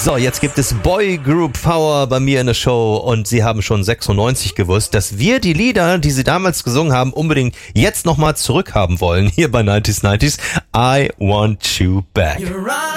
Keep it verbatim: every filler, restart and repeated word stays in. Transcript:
So, jetzt gibt es Boy Group Power bei mir in der Show und sie haben schon sechsundneunzig gewusst, dass wir die Lieder, die sie damals gesungen haben, unbedingt jetzt nochmal zurückhaben wollen. Hier bei neunzig neunzig I Want You Back.